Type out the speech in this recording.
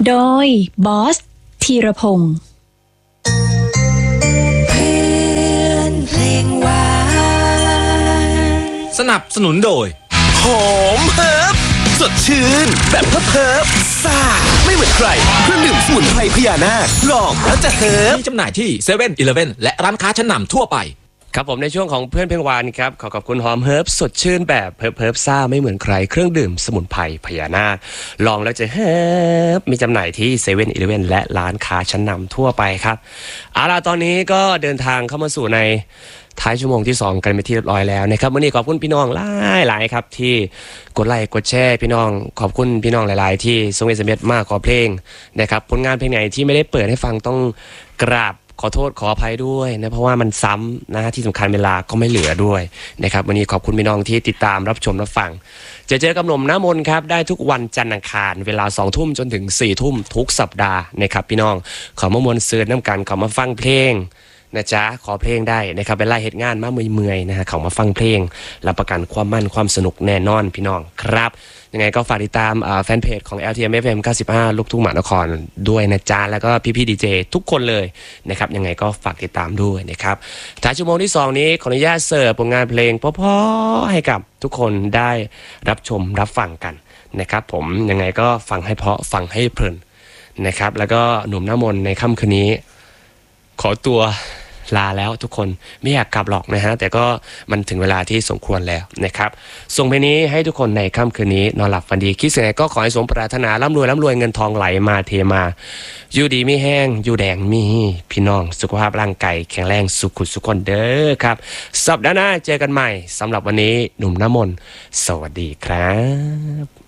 โดยบอสธีรพงศ์เพลงหวานสนับสนุนโดยหอมเฮิร์บสดชื่นแบบเฮิร์บซ่าไม่เหมือนใครเครื่องดื่มสมุนไพรพญานาคลองแล้วจะเฮิร์บมีจำหน่ายที่เซเว่นอีเลฟเว่นและร้านค้าชั้นนำทั่วไปครับผมในช่วงของเพื่อนเพลงหวานครับขอบคุณหอมเฮิร์บสดชื่นแบบเฮิร์บซ่าไม่เหมือนใครเครื่องดื่มสมุนไพรพญานาคลองแล้วจะเฮิร์บมีจำหน่ายที่เซเว่นอีเลฟเว่นและร้านค้าชั้นนำทั่วไปครับเอาล่ะตอนนี้ก็เดินทางเข้ามาสู่ในท้ายชั่วโมงที่2กันไปที่เรียบร้อยแล้วนะครับวันนี้ขอบคุณพี่น้องหลายครับที่กดไลค์กดแชร์พี่น้องขอบคุณพี่น้องหลายๆที่ส่งSMSมาขอเพลงนะครับผลงานเพลงไหนที่ไม่ได้เปิดให้ฟังต้องกราบขอโทษขออภัยด้วยนะเพราะว่ามันซ้ำนะที่สำคัญเวลาก็ไม่เหลือด้วยนะครับวันนี้ขอบคุณพี่น้องที่ติดตามรับชมรับฟังเจอกับหนุ่มน้ำมนต์ครับได้ทุกวันจันทร์อังคารเวลา 20:00 นจนถึง 4:00 นทุกสัปดาห์นะครับพี่น้องขอมามวลซื้อน้ำกันขอมาฟังเพลงนะจ๊ะขอเพลงได้นะครับเวลาเหตุงานมาเมื่อยๆนะฮะเขามาฟังเพลงรับประกันความมั่นความสนุกแน่นอนพี่น้องครับยังไงก็ฝากติดตามแฟนเพจของ LTM FM 95ลูกทุ่งมหานครด้วยนะจ๊ะแล้วก็พี่ดีเจทุกคนเลยนะครับยังไงก็ฝากติดตามด้วยนะครับท้ายชั่วโมงที่2นี้ขออนุญาตเสิร์ฟผลงานเพลงเพราะๆให้กับทุกคนได้รับชมรับฟังกันนะครับผมยังไงก็ฟังให้เพราะฟังให้เพลินนะครับแล้วก็หนุ่มหน้ามนในค่ำคืนนี้ขอตัวลาแล้วทุกคนไม่อยากกลับหรอกนะฮะแต่ก็มันถึงเวลาที่สมควรแล้วนะครับส่งเพลงนี้ให้ทุกคนในค่ำคืนนี้นอนหลับฝันดีคิดสิ่งใดก็ขอให้สมปรารถนาร่ำรวยเงินทองไหลมาเทมาอยู่ดีไม่แห้งอยู่แดงมีพี่น้องสุขภาพร่างกายแข็งแรงสุขุสุขคนเด้อครับสัปดาห์หน้าเจอกันใหม่สำหรับวันนี้หนุ่มน้ำมนต์สวัสดีครับ